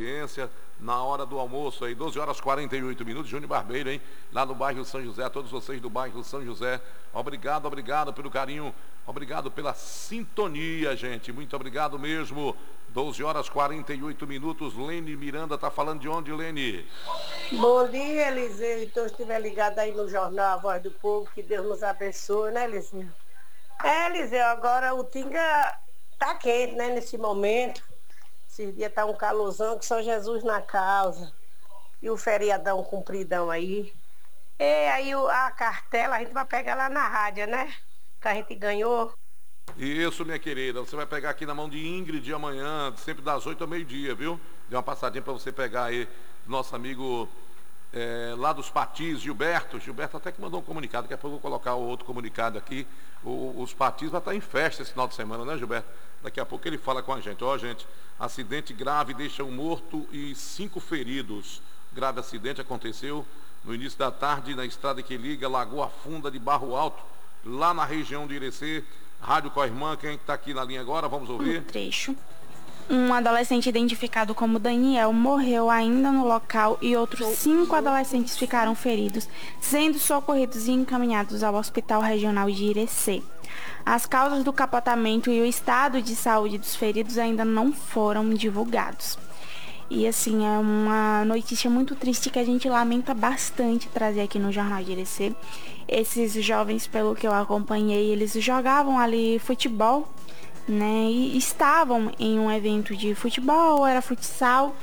audiência na hora do almoço aí, 12 horas 48 minutos, Júnior Barbeiro, hein? Lá no bairro São José, a todos vocês do bairro São José, obrigado pelo carinho, obrigado pela sintonia, gente, muito obrigado mesmo. 12 horas 48 minutos, Lene Miranda tá falando de onde, Lene? Bom dia, Eliseu, então estiver ligado aí no jornal A Voz do Povo, que Deus nos abençoe, né, Eliseu? Eliseu, agora o Tinga tá quente, né, nesse momento. Esses dias tá um calorzão que só Jesus na causa. E o feriadão compridão aí. E aí a cartela a gente vai pegar lá na rádio, né? Que a gente ganhou. Isso, minha querida. Você vai pegar aqui na mão de Ingrid amanhã, sempre das 8 ao meio-dia, viu? Dê uma passadinha para você pegar aí nosso amigo lá dos Patis, Gilberto. Gilberto até que mandou um comunicado, daqui a pouco eu vou colocar o outro comunicado aqui. Os Patis vai estar em festa esse final de semana, né, Gilberto? Daqui a pouco ele fala com a gente. Ó, gente, acidente grave deixa um morto e 5 feridos. Grave acidente aconteceu no início da tarde na estrada que liga Lagoa Funda de Barro Alto, lá na região de Irecê. Rádio com a irmã, quem está aqui na linha agora? Vamos ouvir. Um trecho. Um adolescente identificado como Daniel morreu ainda no local e outros 5 adolescentes ficaram feridos, sendo socorridos e encaminhados ao Hospital Regional de Irecê. As causas do capotamento e o estado de saúde dos feridos ainda não foram divulgados. E assim, é uma notícia muito triste que a gente lamenta bastante trazer aqui no Jornal de Irecê. Esses jovens, pelo que eu acompanhei, eles jogavam ali futebol, né? E estavam em um evento de futebol, era futsal.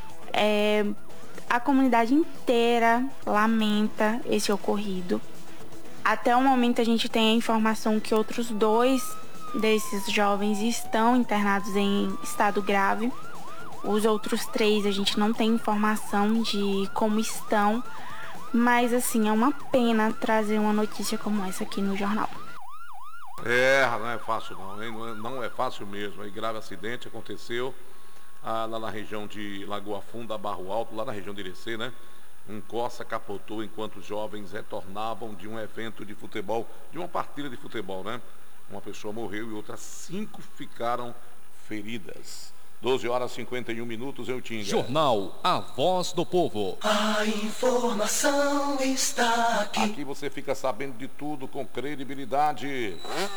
A comunidade inteira lamenta esse ocorrido. Até o momento a gente tem a informação que outros 2 desses jovens estão internados em estado grave. Os outros 3 a gente não tem informação de como estão, mas assim, é uma pena trazer uma notícia como essa aqui no jornal. Não é fácil não, hein? Não é fácil mesmo. Aí, grave acidente aconteceu lá na região de Lagoa Funda, Barro Alto, lá na região de Irecê, né? Um Corsa capotou enquanto os jovens retornavam de um evento de futebol, de uma partida de futebol, né? Uma pessoa morreu e outras 5 ficaram feridas. 12 horas 51 minutos, eu tinha. Jornal A Voz do Povo. A informação está aqui. Aqui você fica sabendo de tudo com credibilidade.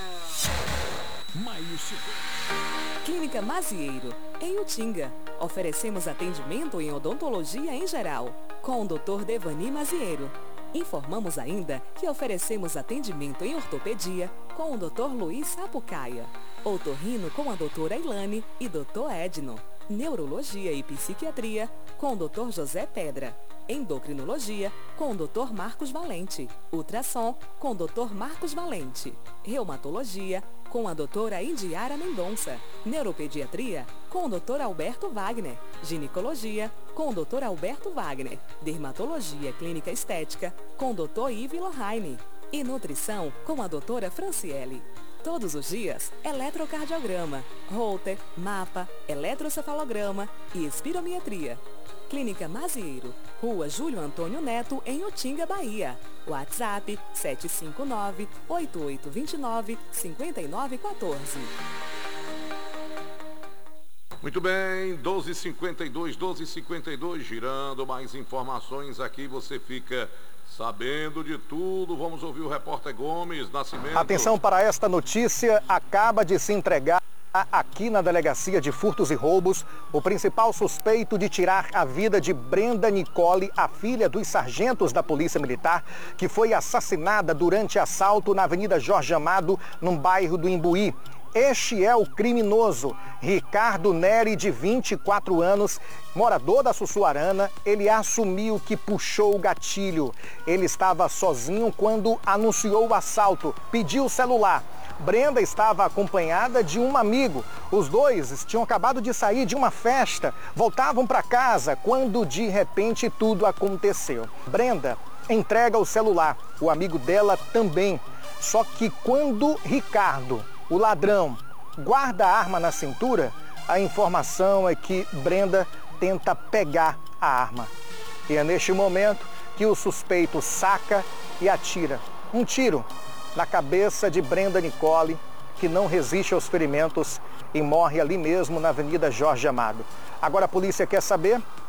Clínica Mazieiro, em Utinga. Oferecemos atendimento em odontologia em geral, com o Dr. Devani Mazieiro. Informamos ainda que oferecemos atendimento em ortopedia com o Dr. Luiz Sapucaia, otorrino com a doutora Ilane e Dr. Edno, neurologia e psiquiatria com o Dr. José Pedra, endocrinologia com o Dr. Marcos Valente, ultrassom com o Dr. Marcos Valente, reumatologia com a doutora Indiara Mendonça, neuropediatria com o Dr. Alberto Wagner, ginecologia com o Dr. Alberto Wagner, dermatologia clínica estética com o Dr. Yves Lohane e nutrição com a doutora Franciele. Todos os dias, eletrocardiograma, Holter, mapa, eletrocefalograma e espirometria. Clínica Mazieiro, Rua Júlio Antônio Neto, em Utinga, Bahia. WhatsApp 759-8829-5914. Muito bem, 12h52, girando mais informações aqui, você fica sabendo de tudo. Vamos ouvir o repórter Gomes Nascimento. Atenção para esta notícia, acaba de se entregar aqui na Delegacia de Furtos e Roubos o principal suspeito de tirar a vida de Brenda Nicole, a filha dos sargentos da Polícia Militar, que foi assassinada durante assalto na Avenida Jorge Amado, no bairro do Imbuí. Este é o criminoso, Ricardo Neri, de 24 anos, morador da Sussuarana. Ele assumiu que puxou o gatilho. Ele estava sozinho quando anunciou o assalto, pediu o celular. Brenda estava acompanhada de um amigo. Os dois tinham acabado de sair de uma festa, voltavam para casa quando de repente tudo aconteceu. Brenda entrega o celular, o amigo dela também. Só que quando Ricardo, o ladrão, guarda a arma na cintura, a informação é que Brenda tenta pegar a arma. E é neste momento que o suspeito saca e atira um tiro na cabeça de Brenda Nicole, que não resiste aos ferimentos e morre ali mesmo na Avenida Jorge Amado. Agora a polícia quer saber